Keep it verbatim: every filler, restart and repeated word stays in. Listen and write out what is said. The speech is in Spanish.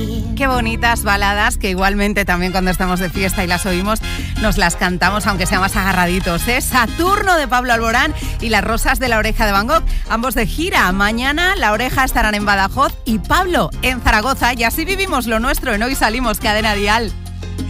Qué bonitas baladas que igualmente también cuando estamos de fiesta y las oímos nos las cantamos aunque sea más agarraditos, ¿eh? Saturno de Pablo Alborán y Las Rosas de la Oreja de Van Gogh, ambos de gira. Mañana La Oreja estarán en Badajoz y Pablo en Zaragoza, y así vivimos lo nuestro en Hoy Salimos, Cadena Dial.